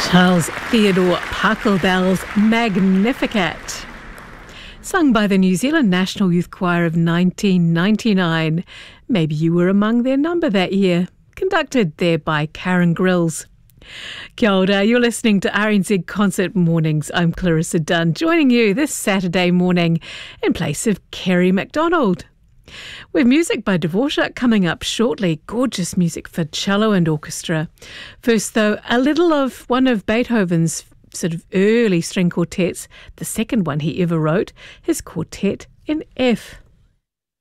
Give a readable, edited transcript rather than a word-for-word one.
Charles Theodore Pachelbel's Magnificat, sung by the New Zealand National Youth Choir of 1999. Maybe you were among their number that year. Conducted there by Karen Grills. Kia ora, you're listening to RNZ Concert Mornings. I'm Clarissa Dunn, joining you this Saturday morning in place of Kerry MacDonald. With music by Dvorak coming up shortly, gorgeous music for cello and orchestra. First though, a little of one of Beethoven's sort of early string quartets, the second one he ever wrote, his quartet in F.